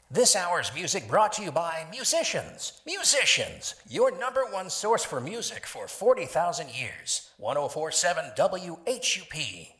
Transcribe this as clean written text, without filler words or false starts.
This hour's music brought to you by Musicians. Musicians, your number one source for music for 40,000 years. 104.7 WHUP.